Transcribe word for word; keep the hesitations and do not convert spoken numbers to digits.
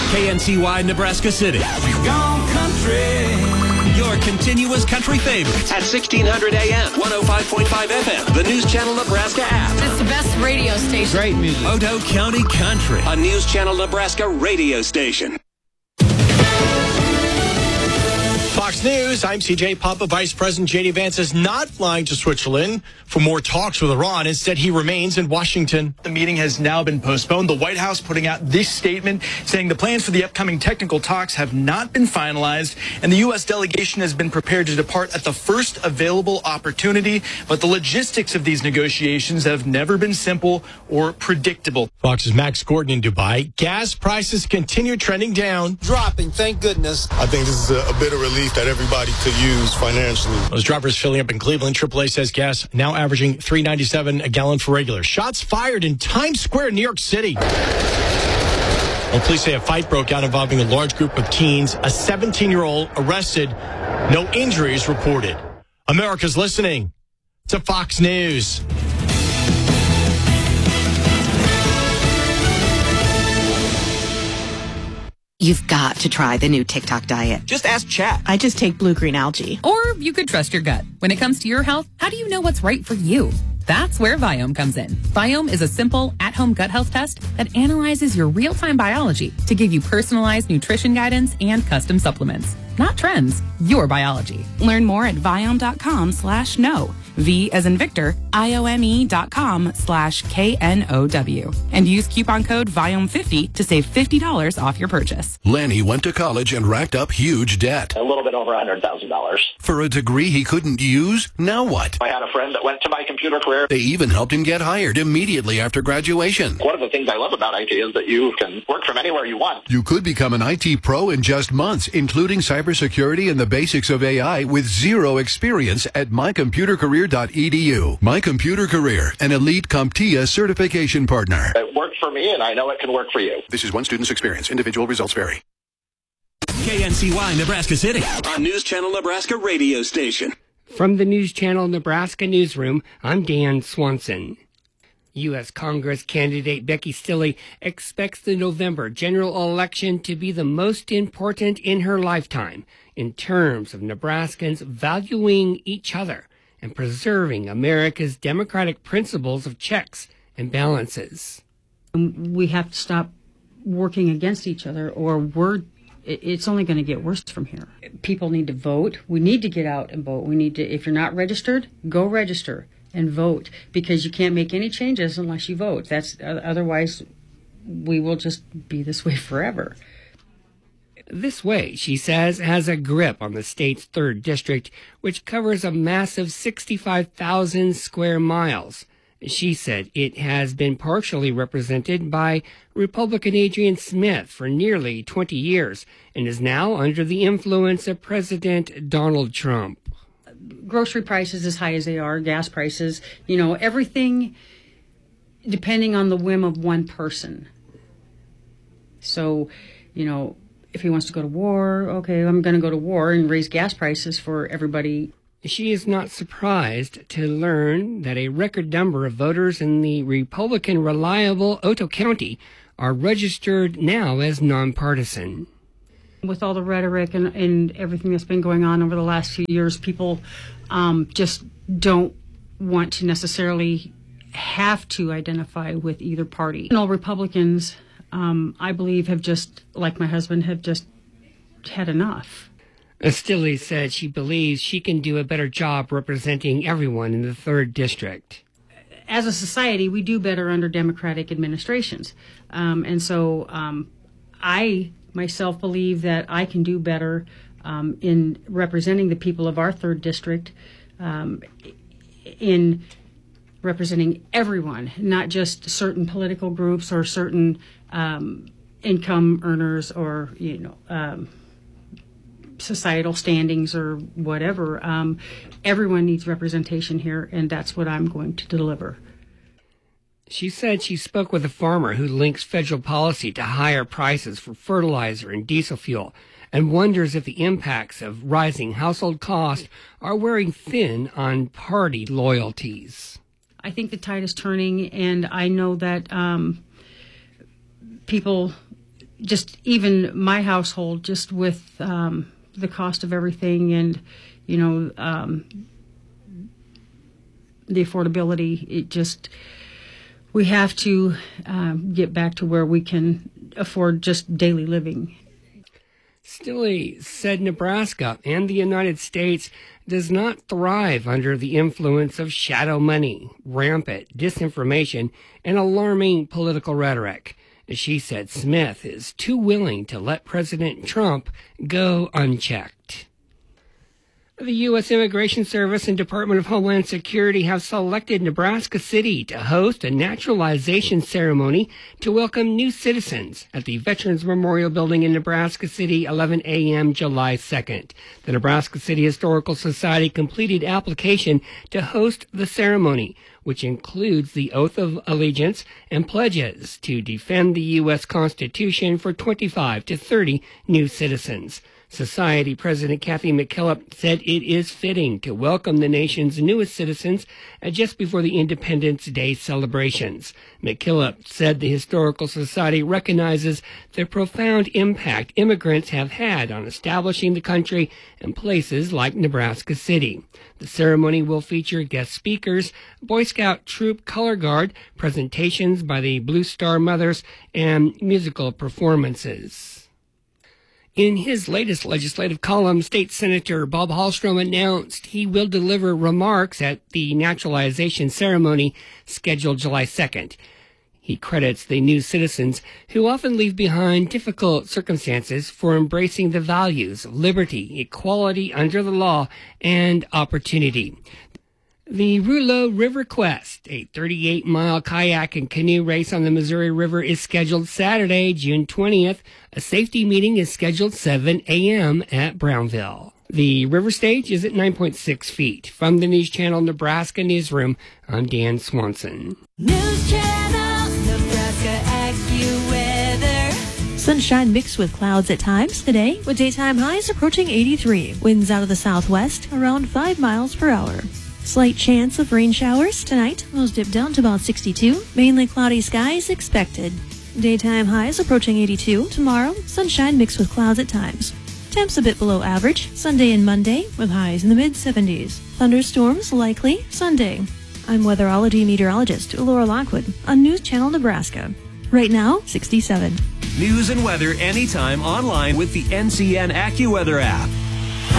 K N C Y Nebraska City. Gone country. Your continuous country favorites at sixteen hundred A M, one oh five point five F M, the News Channel Nebraska app. It's the best radio station. Great music. Otoe County Country, a News Channel Nebraska radio station. Fox News, I'm C J Papa. Vice President J D Vance is not flying to Switzerland for more talks with Iran. Instead, he remains in Washington. The meeting has now been postponed. The White House putting out this statement saying the plans for the upcoming technical talks have not been finalized, and the U S delegation has been prepared to depart at the first available opportunity. But the logistics of these negotiations have never been simple or predictable. Fox's Max Gordon in Dubai. Gas prices continue trending down. Dropping, thank goodness. I think this is a, a bit of relief that everybody could use financially. Those drivers filling up in Cleveland. triple A says gas now averaging three ninety-seven a gallon for regular. Shots fired in Times Square, New York City. Well, police say a fight broke out involving a large group of teens. A seventeen-year-old arrested. No injuries reported. America's listening to Fox News. You've got to try the new TikTok diet. Just ask Chat. I just take blue green algae. Or you could trust your gut. When it comes to your health, how do you know what's right for you? That's where Viome comes in. Viome is a simple, at-home gut health test that analyzes your real-time biology to give you personalized nutrition guidance and custom supplements. Not trends, your biology. Learn more at Viome.com slash no. V as in Victor, I-O-M-E dot com slash K N O W. And use coupon code Viome fifty to save fifty dollars off your purchase. Lanny went to college and racked up huge debt. A little bit over one hundred thousand dollars. For a degree he couldn't use? Now what? I had a friend that went to my computer career. They even helped him get hired immediately after graduation. One of the things I love about I T is that you can work from anywhere you want. You could become an I T pro in just months, including cybersecurity and the basics of A I with zero experience at my computer career dot e d u. My Computer Career, an elite CompTIA certification partner. It worked for me, and I know it can work for you. This is one student's experience. Individual results vary. K N C Y Nebraska City, a News Channel Nebraska radio station. From the News Channel Nebraska newsroom, I'm Dan Swanson. U S Congress candidate Becky Stilley expects the November general election to be the most important in her lifetime in terms of Nebraskans valuing each other and preserving America's democratic principles of checks and balances. We have to stop working against each other, or we're, it's only going to get worse from here. People need to vote. We need to get out and vote. We need to, if you're not registered, go register and vote, because you can't make any changes unless you vote. That's otherwise we will just be this way forever. This way, she says, has a grip on the state's third district, which covers a massive sixty-five thousand square miles. She said it has been partially represented by Republican Adrian Smith for nearly twenty years and is now under the influence of President Donald Trump. Grocery prices as high as they are, gas prices, you know, everything depending on the whim of one person. So, you know, if he wants to go to war, okay, I'm going to go to war and raise gas prices for everybody. She is not surprised to learn that a record number of voters in the Republican reliable Otoe County are registered now as nonpartisan. With all the rhetoric and, and everything that's been going on over the last few years, people um, just don't want to necessarily have to identify with either party. And all Republicans, um, I believe, have just, like my husband, have just had enough. Stilley said she believes she can do a better job representing everyone in the third district. As a society, we do better under Democratic administrations. Um, and so um, I myself believe that I can do better um, in representing the people of our third district, um, in representing everyone, not just certain political groups or certain um, income earners or, you know, um, societal standings or whatever. Um, everyone needs representation here, and that's what I'm going to deliver. She said she spoke with a farmer who links federal policy to higher prices for fertilizer and diesel fuel and wonders if the impacts of rising household costs are wearing thin on party loyalties. I think the tide is turning, and I know that um, people just even my household, just with um, the cost of everything and, you know, um, the affordability, it just, we have to um, get back to where we can afford just daily living. Stilley said Nebraska and the United States does not thrive under the influence of shadow money, rampant disinformation, and alarming political rhetoric. She said Smith is too willing to let President Trump go unchecked. The U S Immigration Service and Department of Homeland Security have selected Nebraska City to host a naturalization ceremony to welcome new citizens at the Veterans Memorial Building in Nebraska City, eleven a.m. July second. The Nebraska City Historical Society completed application to host the ceremony, which includes the oath of allegiance and pledges to defend the U S Constitution for twenty-five to thirty new citizens. Society President Kathy McKillop said it is fitting to welcome the nation's newest citizens just before the Independence Day celebrations. McKillop said the Historical Society recognizes the profound impact immigrants have had on establishing the country in places like Nebraska City. The ceremony will feature guest speakers, Boy Scout Troop Color Guard, presentations by the Blue Star Mothers, and musical performances. In his latest legislative column, State Senator Bob Hallstrom announced he will deliver remarks at the naturalization ceremony scheduled July second. He credits the new citizens, who often leave behind difficult circumstances, for embracing the values of liberty, equality under the law, and opportunity. The Rouleau River Quest, a thirty-eight mile kayak and canoe race on the Missouri River, is scheduled Saturday, June twentieth. A safety meeting is scheduled seven a.m. at Brownville. The river stage is at nine point six feet. From the News Channel Nebraska Newsroom, I'm Dan Swanson. News Channel Nebraska AccuWeather. Sunshine mixed with clouds at times today, with daytime highs approaching eighty-three. Winds out of the southwest around five miles per hour. Slight chance of rain showers tonight. Those dip down to about sixty-two. Mainly cloudy skies expected. Daytime highs approaching eighty-two. Tomorrow, sunshine mixed with clouds at times. Temps a bit below average. Sunday and Monday with highs in the mid seventies. Thunderstorms likely Sunday. I'm weatherology meteorologist Laura Lockwood on News Channel Nebraska. Right now, sixty-seven. News and weather anytime online with the N C N AccuWeather app.